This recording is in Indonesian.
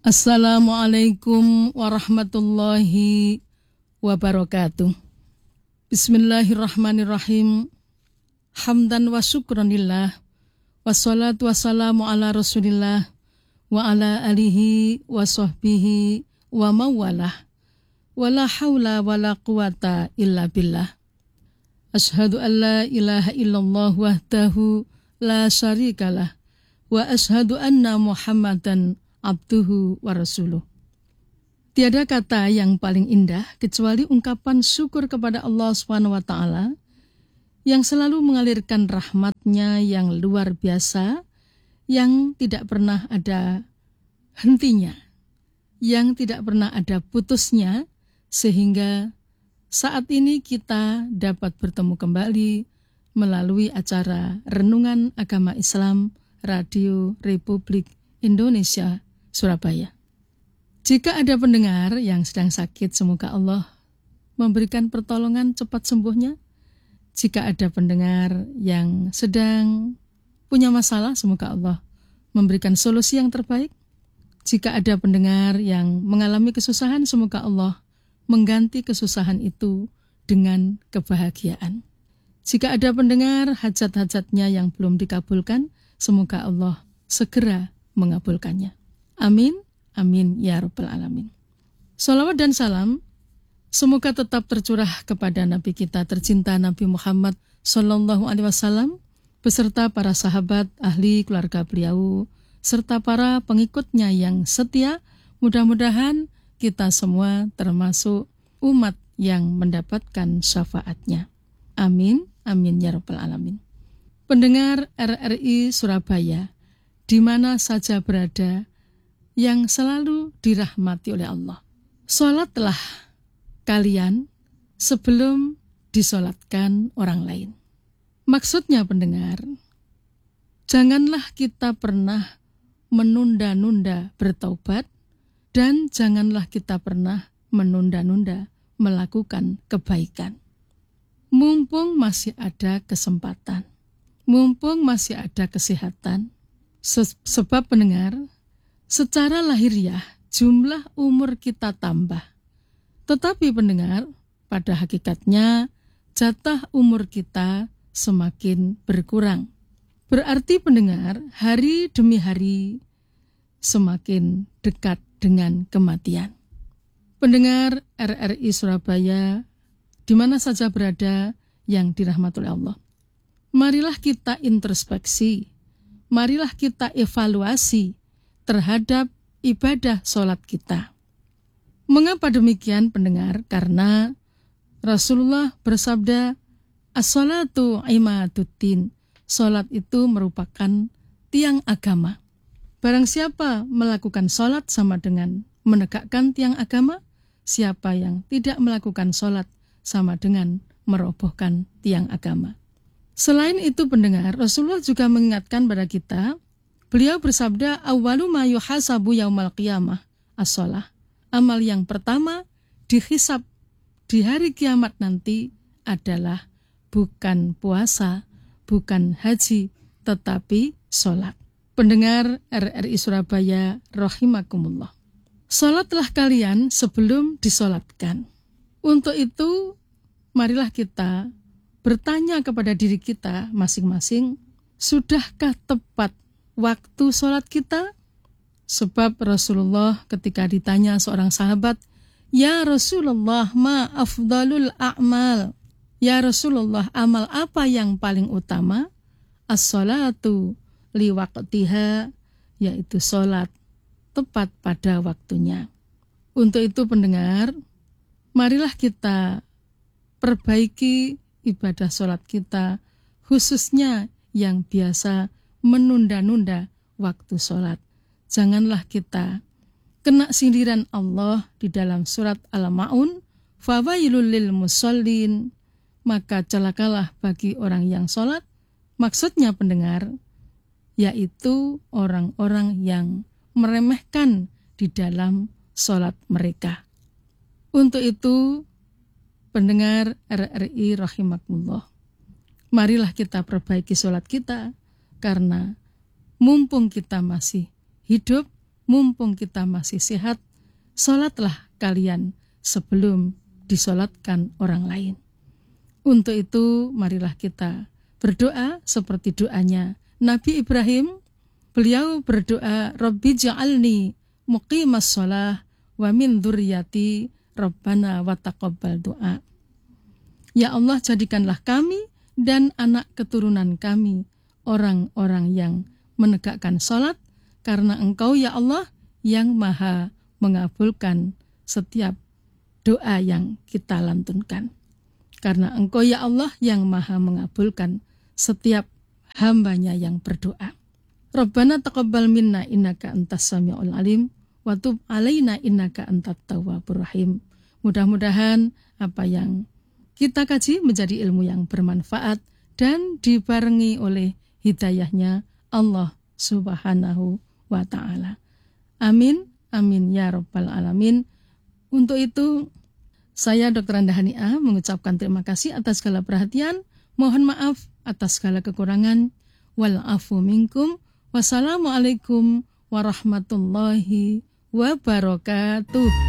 Assalamualaikum warahmatullahi wabarakatuh. Bismillahirrahmanirrahim. Hamdan wa syukranillah. Wassalatu wassalamu ala rasulillah wa ala alihi wa sahbihi wa mawalah. Wa la hawla wa la quwata illa billah. Ashhadu an la ilaha illallah wahdahu la syarikalah. Wa ashhadu anna Muhammadan abduhu wa rasuluh. Tiada kata yang paling indah kecuali ungkapan syukur kepada Allah SWT yang selalu mengalirkan rahmat-Nya yang luar biasa, yang tidak pernah ada hentinya, yang tidak pernah ada putusnya, sehingga saat ini kita dapat bertemu kembali melalui acara Renungan Agama Islam Radio Republik Indonesia Surabaya. Jika ada pendengar yang sedang sakit, semoga Allah memberikan pertolongan cepat sembuhnya. Jika ada pendengar yang sedang punya masalah, semoga Allah memberikan solusi yang terbaik. Jika ada pendengar yang mengalami kesusahan, semoga Allah mengganti kesusahan itu dengan kebahagiaan. Jika ada pendengar hajat-hajatnya yang belum dikabulkan, semoga Allah segera mengabulkannya. Amin, amin, ya rabbal alamin. Salawat dan salam semoga tetap tercurah kepada Nabi kita tercinta Nabi Muhammad Sallallahu Alaihi Wasallam beserta para sahabat, ahli keluarga beliau, serta para pengikutnya yang setia. Mudah-mudahan kita semua termasuk umat yang mendapatkan syafaatnya. Amin, amin, ya rabbal alamin. Pendengar RRI Surabaya, di mana saja berada, yang selalu dirahmati oleh Allah. Sholatlah kalian sebelum disolatkan orang lain. Maksudnya pendengar, janganlah kita pernah menunda-nunda bertaubat, dan janganlah kita pernah menunda-nunda melakukan kebaikan. Mumpung masih ada kesempatan, mumpung masih ada kesehatan, sebab pendengar, secara lahiriah jumlah umur kita tambah. Tetapi pendengar, pada hakikatnya jatah umur kita semakin berkurang. Berarti pendengar, hari demi hari semakin dekat dengan kematian. Pendengar RRI Surabaya, di mana saja berada yang dirahmati oleh Allah, marilah kita introspeksi, marilah kita evaluasi terhadap ibadah sholat kita. Mengapa demikian pendengar? Karena Rasulullah bersabda, as-sholatu imaduddin, sholat itu merupakan tiang agama. Barang siapa melakukan sholat sama dengan menegakkan tiang agama, siapa yang tidak melakukan sholat sama dengan merobohkan tiang agama. Selain itu pendengar, Rasulullah juga mengingatkan pada kita, beliau bersabda, awwalu ma yuhasabu yaumal qiyamah as-shalah. Amal yang pertama dihisab di hari kiamat nanti adalah bukan puasa, bukan haji, tetapi sholat. Pendengar RRI Surabaya rahimakumullah. Sholatlah kalian sebelum disolatkan. Untuk itu, marilah kita bertanya kepada diri kita masing-masing, sudahkah tepat waktu sholat kita? Sebab Rasulullah ketika ditanya seorang sahabat, ya Rasulullah, ma afdalul a'mal? Ya Rasulullah, amal apa yang paling utama? As-sholatu liwaqtiha, yaitu sholat tepat pada waktunya. Untuk itu pendengar, marilah kita perbaiki ibadah sholat kita, khususnya yang biasa menunda-nunda waktu sholat. Janganlah kita kena sindiran Allah di dalam surat Al-Ma'un, fawailul lil musallin, maka celakalah bagi orang yang sholat. Maksudnya pendengar, yaitu orang-orang yang meremehkan di dalam sholat mereka. Untuk itu, pendengar RRI rahimakumullah, marilah kita perbaiki sholat kita, karena mumpung kita masih hidup, mumpung kita masih sehat, sholatlah kalian sebelum disolatkan orang lain. Untuk itu, marilah kita berdoa seperti doanya Nabi Ibrahim. Beliau berdoa, Rabbi ja'alni muqimas sholah wa min dzurriyyati Rabbana wa taqabbal doa. Ya Allah, jadikanlah kami dan anak keturunan kami orang-orang yang menegakkan sholat, karena Engkau ya Allah yang maha mengabulkan setiap doa yang kita lantunkan. Karena Engkau ya Allah yang maha mengabulkan setiap hambanya yang berdoa. Rabbana taqabbal minna innaka antas samiul alim wa tub alaina innaka antat tawwabur rahim. Mudah-mudahan apa yang kita kaji menjadi ilmu yang bermanfaat dan dibarengi oleh hidayahnya Allah Subhanahu wa ta'ala. Amin, amin ya rabbal alamin. Untuk itu, saya Dr. Anda Hani'ah mengucapkan terima kasih atas segala perhatian. Mohon maaf atas segala kekurangan. Wal-afu minkum. Wassalamualaikum warahmatullahi wabarakatuh.